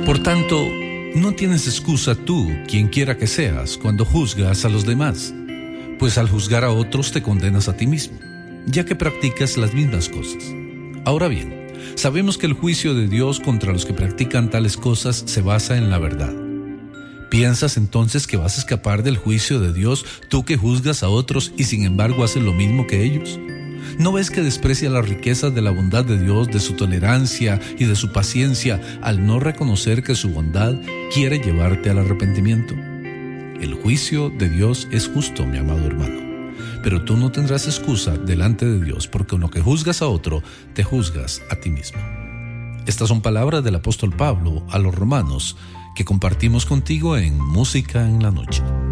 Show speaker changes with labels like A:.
A: Por tanto, no tienes excusa tú, quien quiera que seas, cuando juzgas a los demás, pues al juzgar a otros te condenas a ti mismo, ya que practicas las mismas cosas. Ahora bien, sabemos que el juicio de Dios contra los que practican tales cosas se basa en la verdad. ¿Piensas entonces que vas a escapar del juicio de Dios, tú que juzgas a otros y sin embargo haces lo mismo que ellos? ¿No ves que desprecia las riquezas de la bondad de Dios, de su tolerancia y de su paciencia al no reconocer que su bondad quiere llevarte al arrepentimiento? El juicio de Dios es justo, mi amado hermano, pero tú no tendrás excusa delante de Dios, porque con lo que juzgas a otro, te juzgas a ti mismo. Estas son palabras del apóstol Pablo a los romanos que compartimos contigo en Música en la Noche.